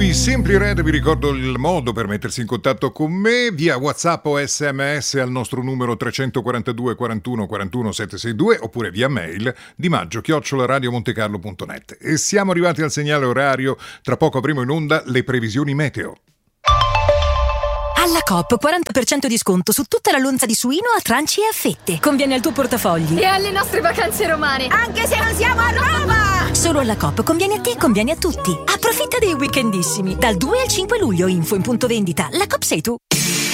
Gruppi Simply Red, vi ricordo il modo per mettersi in contatto con me via WhatsApp o SMS al nostro numero 342 41 41 762 oppure via mail dimaggio@radiomontecarlo.net. E siamo arrivati al segnale orario, tra poco avremo in onda le previsioni meteo. Alla Coop 40% di sconto su tutta la lonza di suino a tranci e a fette. Conviene al tuo portafogli e alle nostre vacanze romane, anche se non siamo a Roma. Solo alla Coop conviene a te, conviene a tutti. Approfitta dei weekendissimi dal 2 al 5 luglio. Info in punto vendita. La Coop sei tu.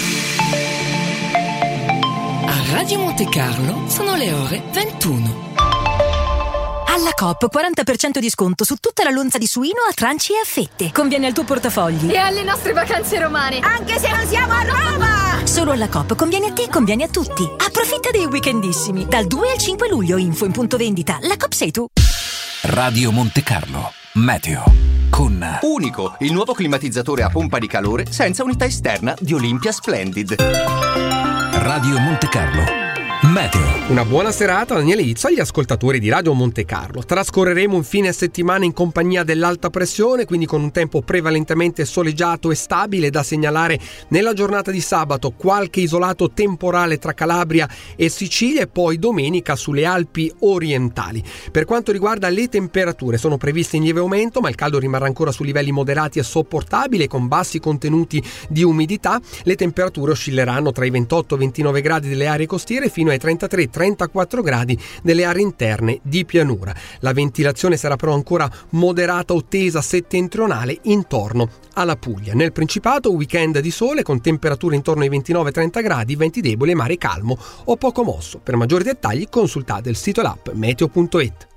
A Radio Monte Carlo sono le ore 21. Alla Coop 40% di sconto su tutta la lonza di suino a tranci e a fette. Conviene al tuo portafogli e alle nostre vacanze romane, anche se non siamo a Roma. Solo alla Coop conviene a te, conviene a tutti. Approfitta dei weekendissimi dal 2 al 5 luglio. Info in punto vendita. La Coop sei tu. Radio Monte Carlo Meteo con Unico, il nuovo climatizzatore a pompa di calore senza unità esterna di Olympia Splendid. Radio Monte Carlo Meteo. Una buona serata Daniele Izzo agli ascoltatori di Radio Monte Carlo. Trascorreremo un fine settimana in compagnia dell'alta pressione, quindi con un tempo prevalentemente soleggiato e stabile. Da segnalare nella giornata di sabato qualche isolato temporale tra Calabria e Sicilia e poi domenica sulle Alpi orientali. Per quanto riguarda le temperature, sono previste in lieve aumento, ma il caldo rimarrà ancora su livelli moderati e sopportabili con bassi contenuti di umidità. Le temperature oscilleranno tra i 28 e 29 gradi delle aree costiere fino ai 33-34 gradi delle aree interne di pianura. La ventilazione sarà però ancora moderata o tesa settentrionale intorno alla Puglia. Nel Principato weekend di sole con temperature intorno ai 29-30 gradi, venti deboli e mare calmo o poco mosso. Per maggiori dettagli consultate il sito e l'app meteo.it.